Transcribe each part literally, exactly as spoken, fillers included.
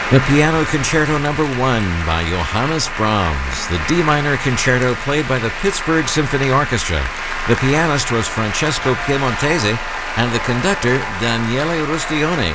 The Piano Concerto Number One by Johannes Brahms, the D minor concerto played by the Pittsburgh Symphony Orchestra. The pianist was Francesco Piemontesi and the conductor Daniele Rustioni.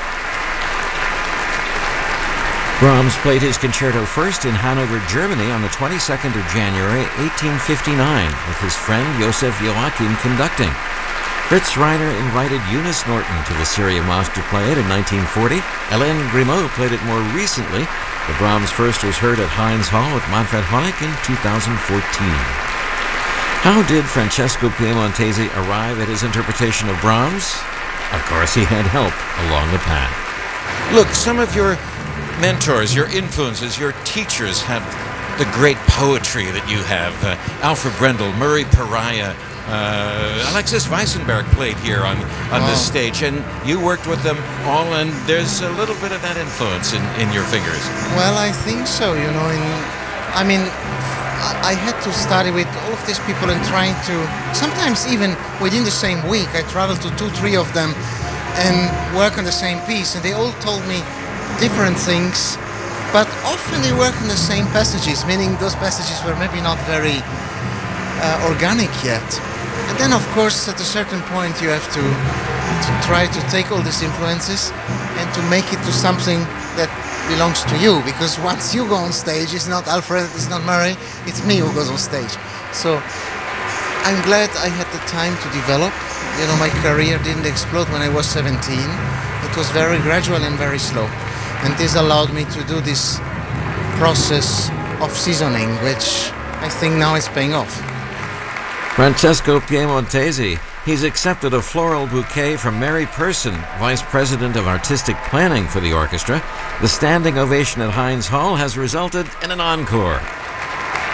Brahms played his concerto first in Hanover, Germany on the twenty-second of January, eighteen fifty-nine, with his friend Joseph Joachim conducting. Fritz Reiner invited Eunice Norton to the Serie Moss to play it in nineteen forty. Hélène Grimaud played it more recently. The Brahms first was heard at Heinz Hall with Manfred Honeck in two thousand fourteen. How did Francesco Piemontesi arrive at his interpretation of Brahms? Of course, he had help along the path. Look, some of your mentors, your influences, your teachers have the great poetry that you have. Uh, Alfred Brendel, Murray Pariah, uh, Alexis Weissenberg played here on, on oh. this stage, and you worked with them all, and there's a little bit of that influence in, in your fingers. Well, I think so, you know. In, I mean, I had to study with all of these people and trying to, sometimes even within the same week, I traveled to two, three of them and work on the same piece, and they all told me different things, but often they work on the same passages, meaning those passages were maybe not very uh, organic yet. And then, of course, at a certain point, you have to, to try to take all these influences and to make it to something that belongs to you, because once you go on stage, it's not Alfred, it's not Murray, it's me who goes on stage. So I'm glad I had the time to develop. You know, my career didn't explode when I was seventeen. It was very gradual and very slow. And this allowed me to do this process of seasoning, which I think now is paying off. Francesco Piemontesi. He's accepted a floral bouquet from Mary Person, Vice President of Artistic Planning for the orchestra. The standing ovation at Heinz Hall has resulted in an encore.